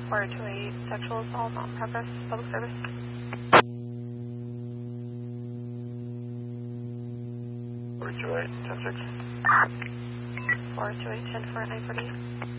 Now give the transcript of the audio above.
428, sexual assault, non-progress, public service. 428, 10-6. 428, 10-4, 940.